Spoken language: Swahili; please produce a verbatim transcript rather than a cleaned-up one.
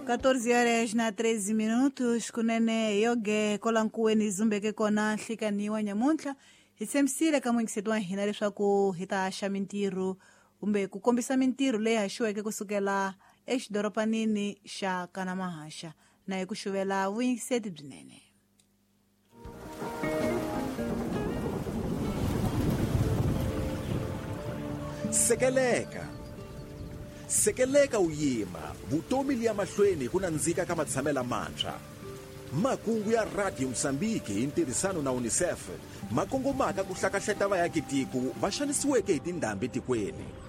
catorze horas na treze minutos kunene yoge kolankuweni zumbeke kona nhlikaniwa nyamuntlha hi tshembisile ka mwingiseto wa hina leswaku hi ta haxa mintirho kumbe ku kombisa mintirho leyi haxiweke kusukela exidoropanini xa Kanamahasha na hi ku xuvela vuyingiseti byinene. Sekeleka Sekeleka uyima vutomi liya mahlweni ku nandzika ka matshamela mantshwa. Makungu ya Radio Msambiki hi ntirhisano na UNICEF makongomaka ku hlakahleta vaakitiko va xanisiweke hi tindhambi tikweni.